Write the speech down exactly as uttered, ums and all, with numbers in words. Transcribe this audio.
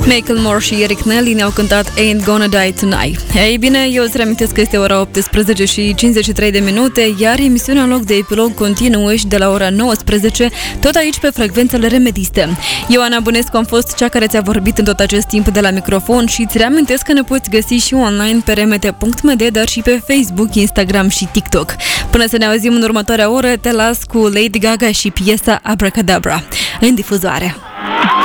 Macklemore și Eric Nelly ne-au cântat Ain't Gonna Die Tonight. Ei bine, eu îți reamintesc că este ora optsprezece și cincizeci și trei de minute, iar emisiunea în loc de epilog continuă și de la ora nouăsprezece, tot aici pe frecvențele Remediste. Eu, Ana Bănescu, am fost cea care ți-a vorbit în tot acest timp de la microfon și îți reamintesc că ne poți găsi și online pe remete punct m d, dar și pe Facebook, Instagram și TikTok. Până să ne auzim în următoarea oră, te las cu Lady Gaga și piesa Abracadabra în difuzoare.